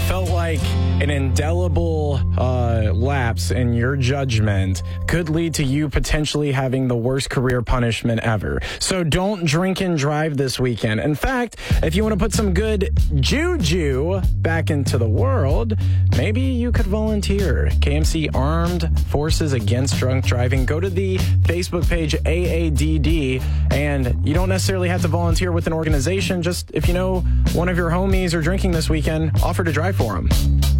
felt like an indelible lapse in your judgment could lead to you potentially having the worst career punishment ever. So don't drink and drive this weekend. In fact, if you want to put some good juju back into the world, maybe you could volunteer. KMC Armed Forces Against Drunk Driving. Go to the Facebook page AADD, and you don't necessarily have to volunteer with an organization. Just if you know one of your homies are drinking this weekend, offer to drive for them.